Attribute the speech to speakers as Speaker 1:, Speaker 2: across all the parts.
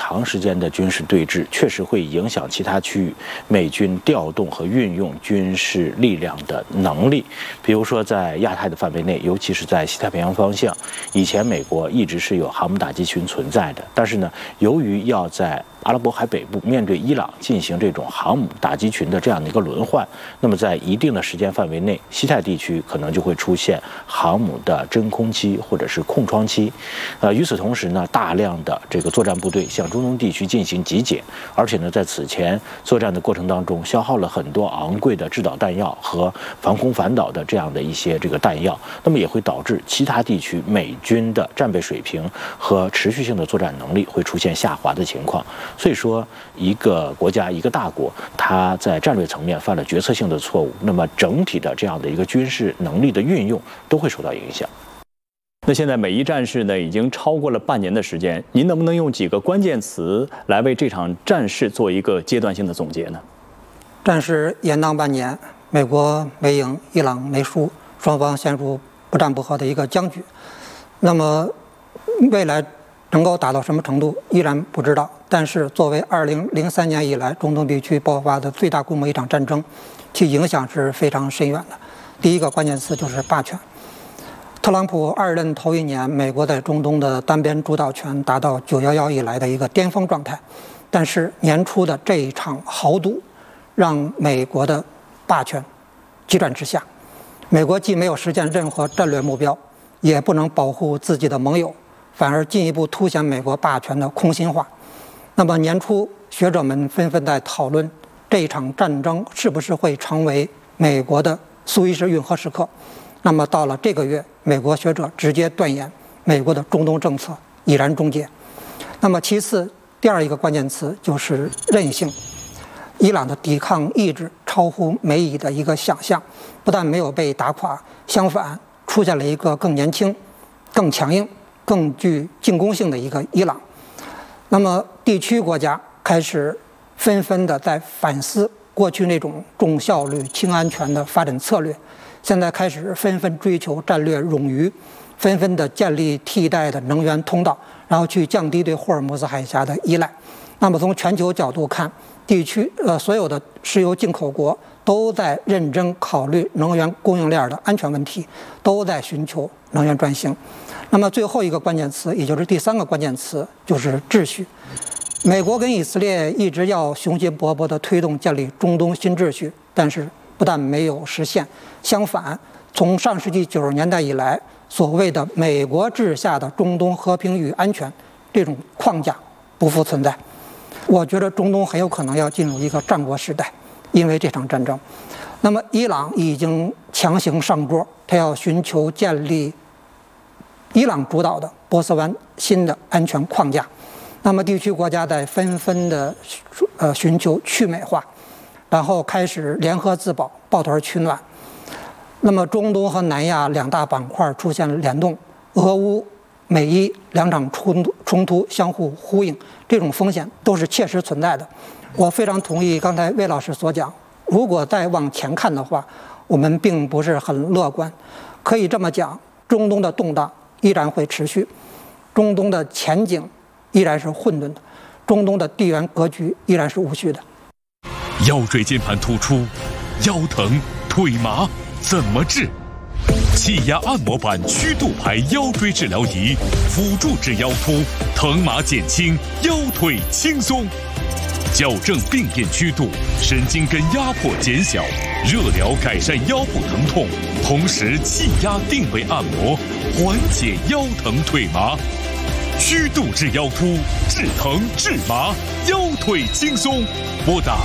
Speaker 1: 长时间的军事对峙，确实会影响其他区域美军调动和运用军事力量的能力。比如说，在亚太的范围内，尤其是在西太平洋方向，以前美国一直是有航母打击群存在的，但是呢，由于要在阿拉伯海北部面对伊朗进行这种航母打击群的这样的一个轮换，那么在一定的时间范围内，西太地区可能就会出现航母的真空期或者是空窗期。与此同时呢，大量的这个作战部队向中东地区进行集结，而且呢，在此前作战的过程当中，消耗了很多昂贵的制导弹药和防空反导的这样的一些这个弹药，那么也会导致其他地区美军的战备水平和持续性的作战能力会出现下滑的情况。所以说，一个国家、一个大国，它在战略层面犯了决策性的错误，那么整体的这样的一个军事能力的运用都会受到影响。
Speaker 2: 那现在美伊战事呢，已经超过了半年的时间，您能不能用几个关键词来为这场战事做一个阶段性的总结呢？
Speaker 3: 战事延宕半年，美国没赢，伊朗没输，双方陷入不战不和的一个僵局。那么，未来能够达到什么程度，依然不知道。但是，作为2003年以来中东地区爆发的最大规模一场战争，其影响是非常深远的。第一个关键词就是霸权。特朗普2任头1年，美国在中东的单边主导权达到911以来的一个巅峰状态。但是年初的这一场豪赌，让美国的霸权急转直下。美国既没有实现任何战略目标，也不能保护自己的盟友，反而进一步凸显美国霸权的空心化。那么年初，学者们纷纷在讨论这一场战争是不是会成为美国的苏伊士运河时刻。那么到了这个月，美国学者直接断言，美国的中东政策已然终结。那么其次，第二一个关键词就是韧性。伊朗的抵抗意志超乎美以的一个想象，不但没有被打垮，相反出现了一个更年轻、更强硬、更具进攻性的一个伊朗。那么地区国家开始纷纷的在反思过去那种重效率、轻安全的发展策略，现在开始纷纷追求战略冗余，纷纷的建立替代的能源通道，然后去降低对霍尔木兹海峡的依赖。那么从全球角度看，地区所有的石油进口国都在认真考虑能源供应链的安全问题，都在寻求能源转型。那么最后一个关键词，也就是第三个关键词，就是秩序。美国跟以色列一直要雄心勃勃地推动建立中东新秩序，但是不但没有实现，相反，从上世纪90年代以来，所谓的美国治下的中东和平与安全这种框架不复存在。我觉得中东很有可能要进入一个战国时代，因为这场战争。那么伊朗已经强行上桌，他要寻求建立伊朗主导的波斯湾新的安全框架。那么地区国家在纷纷的寻求去美化，然后开始联合自保，抱团取暖。那么中东和南亚两大板块出现了联动，俄乌、美伊两场冲突相互呼应，这种风险都是切实存在的。我非常同意刚才魏老师所讲，如果再往前看的话，我们并不是很乐观。可以这么讲，中东的动荡依然会持续，中东的前景依然是混沌的，中东的地缘格局依然是无序的。
Speaker 4: 腰椎间盘突出、腰疼、腿麻怎么治？气压按摩板曲度排腰椎治疗仪，辅助治腰突，疼麻减轻，腰腿轻松。矫正病变曲度，神经根压迫减小，热疗改善腰部疼痛，同时气压定位按摩，缓解腰疼腿麻。曲度治腰突，治疼治麻，腰腿轻松。拨打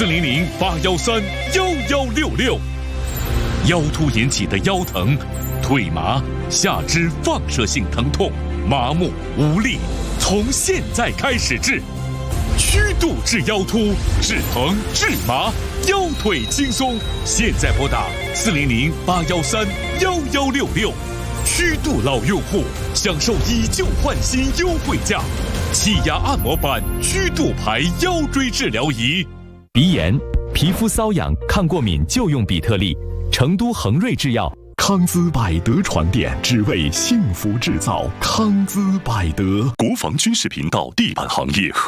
Speaker 4: 400-813-1166。腰突引起的腰疼、腿麻、下肢放射性疼痛、麻木无力，从现在开始治。曲度治腰突，治疼治麻，腰腿轻松。现在拨打400-813-1166。曲度老用户享受以旧换新优惠价，气压按摩板曲度排腰椎治疗仪。
Speaker 5: 鼻炎、皮肤瘙痒、抗过敏就用比特利。成都恒瑞制药，
Speaker 6: 康姿百德床垫，只为幸福制造。康姿百德，国防军事频道地板行业